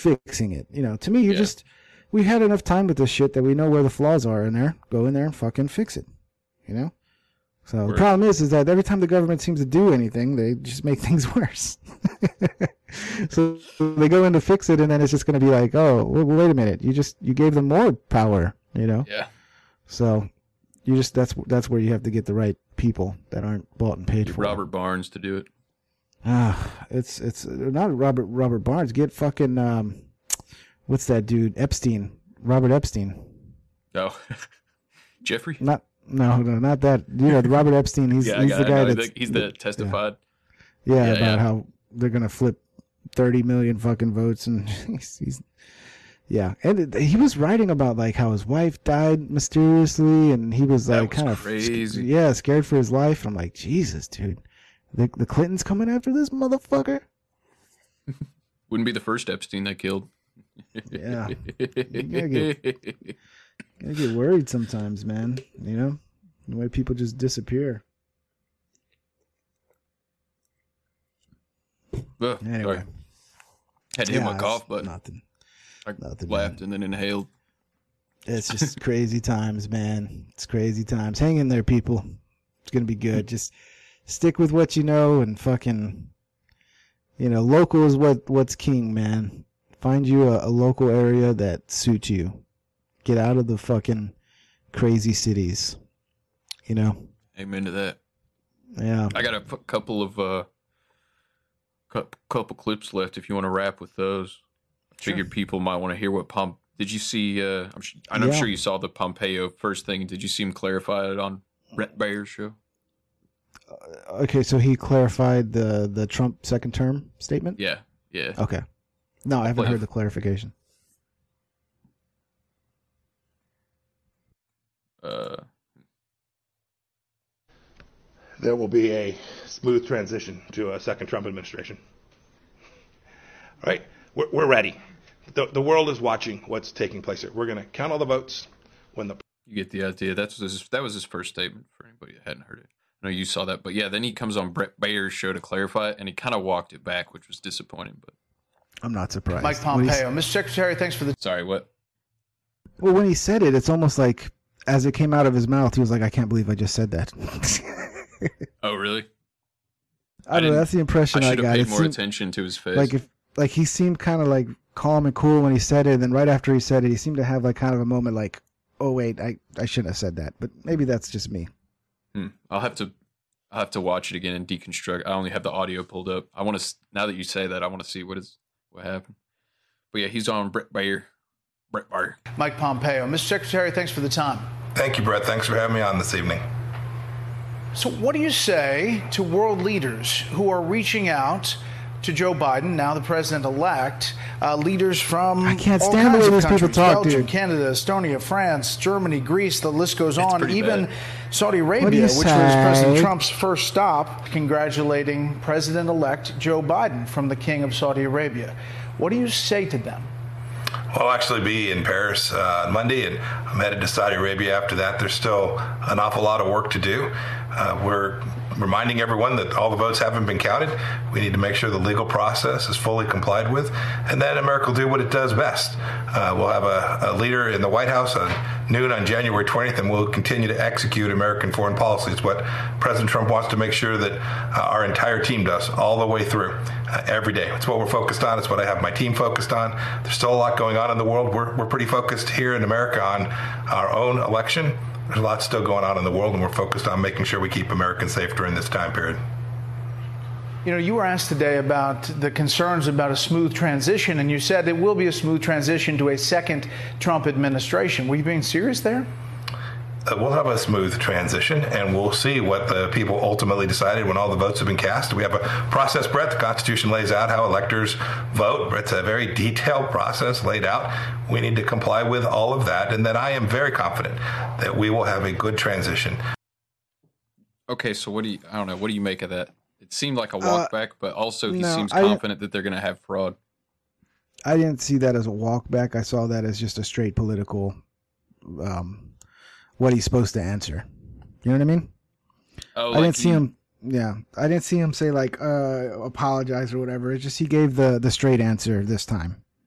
fixing it. To me, we had enough time with this shit that we know where the flaws are in there. Go in there and fucking fix it. So the problem is that every time the government seems to do anything, they just make things worse. So they go in to fix it, and then it's just going to be like, oh, wait a minute, you gave them more power, Yeah. So that's where you have to get the right people that aren't bought and paid for. Robert Barnes to do it. It's not Robert Barnes. Get fucking what's that dude? Epstein. Robert Epstein. Oh, Jeffrey. No, not that. Robert Epstein. He's the guy he's the testified. About how they're gonna flip 30 million fucking votes, and he's and he was writing about like how his wife died mysteriously, and he was like kind of crazy. Scared for his life. I'm like, Jesus, dude, the Clintons coming after this motherfucker. Wouldn't be the first Epstein they killed. Yeah, you gotta get worried sometimes, man. The way people just disappear. Anyway, sorry. Had to hit my cough button. Nothing. I laughed and then inhaled. It's just crazy times, man. It's crazy times. Hang in there, people. It's gonna be good. Just stick with what you know and fucking, local is what's king, man. Find you a local area that suits you. Get out of the fucking crazy cities. Amen to that. Yeah. I got a couple of couple clips left if you want to wrap with those. Sure. Figured people might want to hear what Did you see? I'm sure you saw the Pompeo first thing. Did you see him clarify it on Bret Baier's show? Okay, so he clarified the Trump second term statement? Yeah. Okay. No, I haven't heard the clarification. There will be a smooth transition to a second Trump administration. All right, we're ready. The world is watching what's taking place here. We're going to count all the votes when the. You get the idea. That was his first statement for anybody that hadn't heard it. I know you saw that, but yeah, then he comes on Bret Baier's show to clarify it, and he kind of walked it back, which was disappointing. But I'm not surprised. Mike Pompeo, Mr. Secretary, thanks for the. Sorry, what? Well, when he said it, it's almost like as it came out of his mouth, he was like, "I can't believe I just said that." Oh, really? I don't know. That's the impression I got. I should have paid more attention to his face. Like he seemed kind of like calm and cool when he said it, and then right after he said it, he seemed to have like kind of a moment like, "Oh wait, I shouldn't have said that." But maybe that's just me. I'll have to watch it again and deconstruct. I only have the audio pulled up. I want to now that you say that, I want to see what happened. But yeah, he's on Bret Baier. Mike Pompeo, Mr. Secretary, thanks for the time. Thank you, Brett. Thanks for having me on this evening. So what do you say to world leaders who are reaching out to Joe Biden, now the president-elect, leaders from I can't all stand the kinds way of these countries, people talk, Belgium, dude. Canada, Estonia, France, Germany, Greece, the list goes It's on, pretty even bad. Saudi What do Arabia, you which was say? President Trump's first stop, congratulating President-elect Joe Biden from the King of Saudi Arabia. What do you say to them? Well, I'll actually be in Paris on Monday, and I'm headed to Saudi Arabia after that. There's still an awful lot of work to do. We're reminding everyone that all the votes haven't been counted. We need to make sure the legal process is fully complied with, and then America will do what it does best. We'll have a leader in the White House on noon on January 20th, and we'll continue to execute American foreign policy. It's what President Trump wants to make sure that our entire team does all the way through, every day. It's what we're focused on. It's what I have my team focused on. There's still a lot going on in the world. We're pretty focused here in America on our own election. There's a lot still going on in the world, and we're focused on making sure we keep Americans safe during this time period. You know, you were asked today about the concerns about a smooth transition, and you said it will be a smooth transition to a second Trump administration. Were you being serious there? We'll have a smooth transition, and we'll see what the people ultimately decided when all the votes have been cast. We have a process, Brett. The Constitution lays out how electors vote. It's a very detailed process laid out. We need to comply with all of that, and then I am very confident that we will have a good transition. Okay, so what do you make of that? It seemed like a walk back, but also he no, seems confident that they're going to have fraud. I didn't see that as a walk back. I saw that as just a straight political, what he's supposed to answer. You know what I mean? Oh, I didn't see him. Yeah, I didn't see him say like apologize or whatever. It's just he gave the straight answer this time.